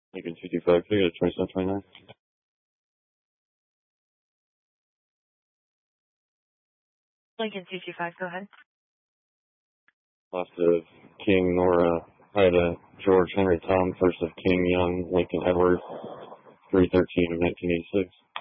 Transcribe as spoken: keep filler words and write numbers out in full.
Lincoln two two five three, twenty-seven twenty-nine. Lincoln two two five, go ahead. Lost of King, Nora, Ida, George, Henry, Tom, first of King, Young, Lincoln, Edward, three thirteen of nineteen eighty-six.